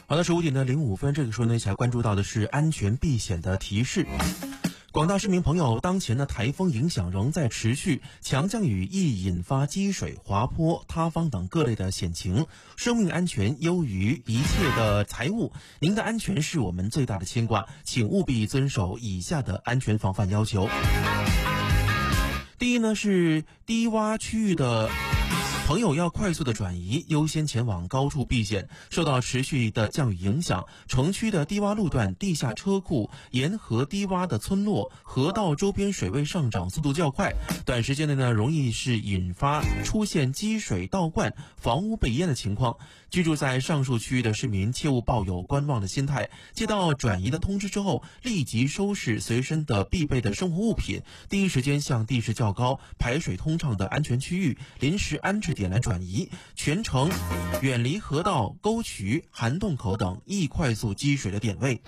好的，15点的05分，这个时候呢，一起来关注到的是安全避险的提示。广大市民朋友，当前的台风影响仍在持续，强降雨易引发积水、滑坡、塌方等各类的险情，生命安全优于一切的财物。您的安全是我们最大的牵挂，请务必遵守以下的安全防范要求。第一呢，是低洼区域的朋友要快速的转移，优先前往高处避险。受到持续的降雨影响，城区的低洼路段、地下车库、沿河低洼的村落、河道周边水位上涨速度较快，短时间内呢，容易是引发出现积水倒灌、房屋被淹的情况。居住在上述区域的市民切勿抱有观望的心态，接到转移的通知之后，立即收拾随身的必备的生活物品，第一时间向地势较高、排水通畅的安全区域临时安置点来转移，全程远离河道、沟渠、涵洞口等易快速积水的点位。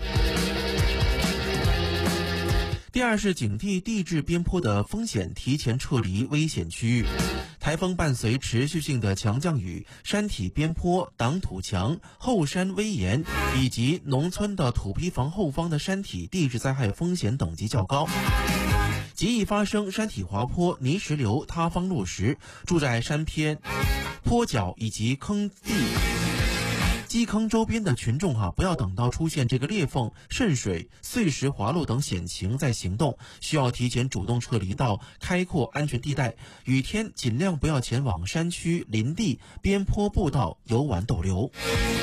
第二是警惕地质边坡的风险，提前撤离危险区域。台风伴随持续性的强降雨，山体边坡、挡土墙、后山危岩以及农村的土坯房后方的山体地质灾害风险等级较高，极易发生山体滑坡、泥石流、塌方落石。住在山偏、坡角以及坑地、基坑周边的群众不要等到出现这个裂缝、渗水、碎石滑落等险情再行动，需要提前主动撤离到开阔安全地带。雨天尽量不要前往山区、林地、边坡步道游玩逗留。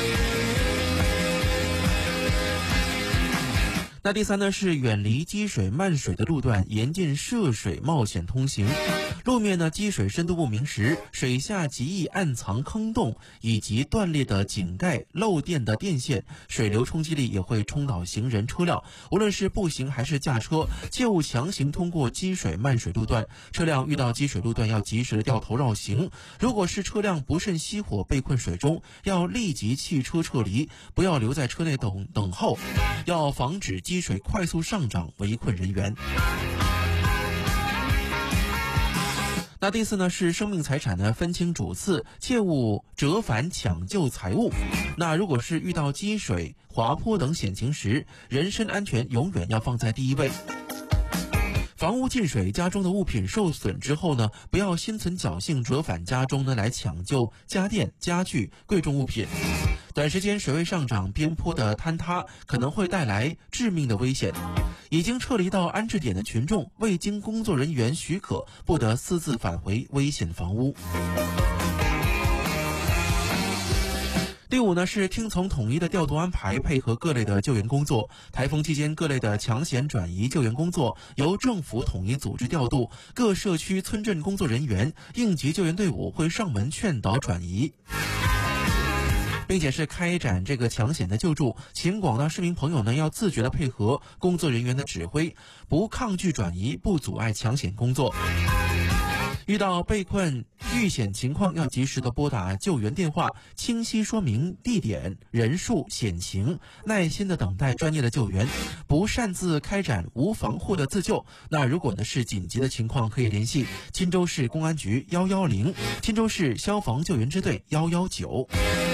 那第三呢，是远离积水漫水的路段，严禁涉水冒险通行。路面呢积水深度不明时，水下极易暗藏坑洞以及断裂的井盖、漏电的电线，水流冲击力也会冲倒行人车辆。无论是步行还是驾车，切勿强行通过积水漫水路段。车辆遇到积水路段要及时的掉头绕行。如果是车辆不慎熄火被困水中，要立即弃车撤离，不要留在车内等候，要防止积水快速上涨围困人员。那第四呢，是生命财产呢分清主次，切勿折返抢救财物。那如果是遇到积水、滑坡等险情时，人身安全永远要放在第一位。房屋进水，家中的物品受损之后呢，不要心存侥幸折返家中呢来抢救家电、家具、贵重物品。短时间水位上涨、边坡的坍塌可能会带来致命的危险。已经撤离到安置点的群众，未经工作人员许可，不得私自返回危险房屋。第五呢，是听从统一的调度安排，配合各类的救援工作。台风期间各类的抢险转移救援工作由政府统一组织调度，各社区村镇工作人员、应急救援队伍会上门劝导转移，并且是开展这个抢险的救助。请广大市民朋友呢要自觉的配合工作人员的指挥，不抗拒转移，不阻碍抢险工作。遇到被困遇险情况，要及时的拨打救援电话，清晰说明地点、人数、险情，耐心的等待专业的救援，不擅自开展无防护的自救。那如果呢是紧急的情况，可以联系钦州市公安局110、钦州市消防救援支队119。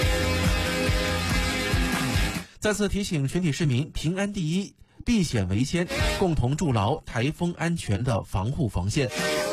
再次提醒全体市民，平安第一，避险为先，共同筑牢台风安全的防护防线。